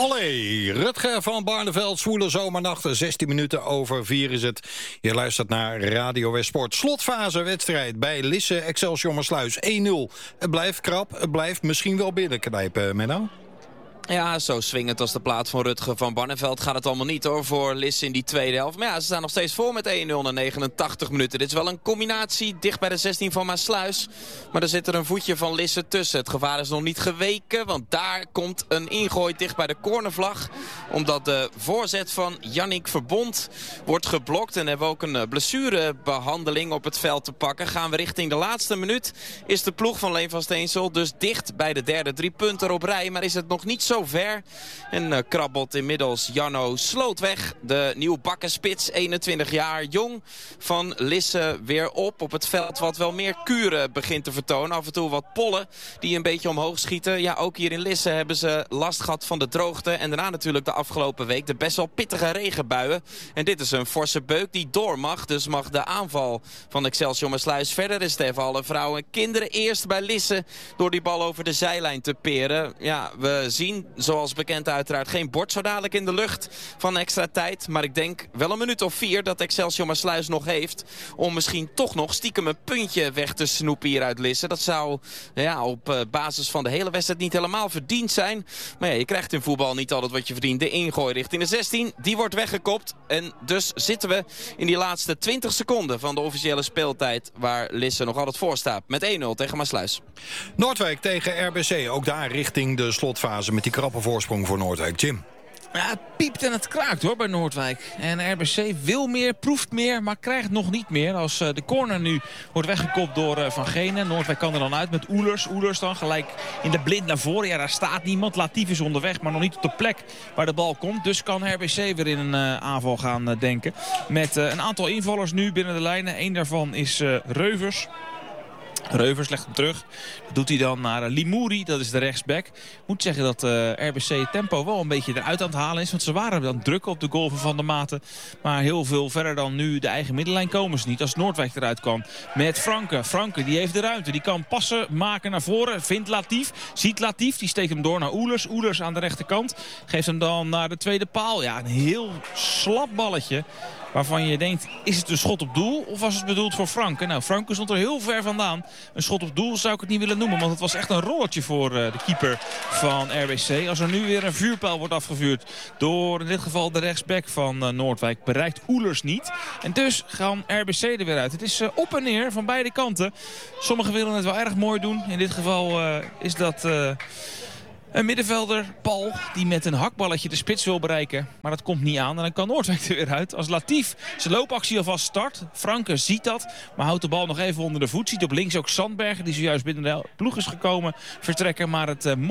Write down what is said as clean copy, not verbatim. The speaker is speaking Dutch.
Olé, Rutger van Barneveld, zwoele zomernacht, 16 minuten over 4 is het. Je luistert naar Radio West Sport. Slotfase wedstrijd bij Lisse Excelsior Maassluis 1-0. Het blijft krap, het blijft misschien wel binnenknijpen, Menno. Ja, zo swingend als de plaat van Rutger van Barneveld gaat het allemaal niet hoor voor Lisse in die tweede helft. Maar ja, ze staan nog steeds voor met 1-0 na 89 minuten. Dit is wel een combinatie dicht bij de 16 van Maassluis. Maar er zit er een voetje van Lisse tussen. Het gevaar is nog niet geweken, want daar komt een ingooi dicht bij de cornervlag. Omdat de voorzet van Yannick Verbond wordt geblokt. En hebben we ook een blessurebehandeling op het veld te pakken. Gaan we richting de laatste minuut. Is de ploeg van Leen van Steensel dus dicht bij de derde 3 punten op rij. Maar is het nog niet zo ver. En krabbelt inmiddels Janno Slootweg, de nieuwbakken spits, 21 jaar jong, van Lisse weer op het veld wat wel meer kuren begint te vertonen. Af en toe wat pollen die een beetje omhoog schieten. Ja, ook hier in Lisse hebben ze last gehad van de droogte. En daarna natuurlijk de afgelopen week de best wel pittige regenbuien. En dit is een forse beuk die door mag. Dus mag de aanval van Excelsior Maassluis verder. Is tegen alle vrouwen en kinderen eerst bij Lisse door die bal over de zijlijn te peren. Ja, we zien, zoals bekend uiteraard, geen bord zo dadelijk in de lucht van extra tijd. Maar ik denk wel een minuut of 4 dat Excelsior Maassluis nog heeft om misschien toch nog stiekem een puntje weg te snoepen hier uit Lisse. Dat zou op basis van de hele wedstrijd niet helemaal verdiend zijn. Maar ja, je krijgt in voetbal niet altijd wat je verdient. De ingooi richting de 16, die wordt weggekopt. En dus zitten we in die laatste 20 seconden van de officiële speeltijd waar Lisse nog altijd voor staat. Met 1-0 tegen Maassluis. Noordwijk tegen RBC, ook daar richting de slotfase met die krappe voorsprong voor Noordwijk. Jim. Ja, het piept en het kraakt hoor bij Noordwijk. En RBC wil meer, proeft meer, maar krijgt nog niet meer. Als de corner nu wordt weggekopt door Van Genen. Noordwijk kan er dan uit met Oelers. Oelers dan gelijk in de blind naar voren. Ja, daar staat niemand. Latief is onderweg, maar nog niet op de plek waar de bal komt. Dus kan RBC weer in een aanval gaan denken. Met een aantal invallers nu binnen de lijnen. Eén daarvan is Reuvers. Reuvers legt hem terug. Dat doet hij dan naar Limouri, dat is de rechtsback. Ik moet zeggen dat RBC het tempo wel een beetje eruit aan het halen is. Want ze waren dan druk op de goal van Van der Maten. Maar heel veel verder dan nu de eigen middenlijn komen ze niet. Als Noordwijk eruit kwam met Franke. Franke die heeft de ruimte. Die kan passen maken naar voren. Vindt Latief. Ziet Latief. Die steekt hem door naar Oelers. Oelers aan de rechterkant. Geeft hem dan naar de tweede paal. Ja, een heel slap balletje. Waarvan je denkt, is het een schot op doel of was het bedoeld voor Franke? Nou, Franke stond er heel ver vandaan. Een schot op doel zou ik het niet willen noemen. Want het was echt een rolletje voor de keeper van RBC. Als er nu weer een vuurpijl wordt afgevuurd door in dit geval de rechtsback van Noordwijk, bereikt Oelers niet. En dus gaan RBC er weer uit. Het is op en neer van beide kanten. Sommigen willen het wel erg mooi doen. In dit geval is dat een middenvelder, Paul, die met een hakballetje de spits wil bereiken. Maar dat komt niet aan en dan kan Noordwijk er weer uit. Als Latief zijn loopactie alvast start. Franke ziet dat, maar houdt de bal nog even onder de voet. Ziet op links ook Sandbergen, die zojuist binnen de ploeg is gekomen, vertrekken. Maar het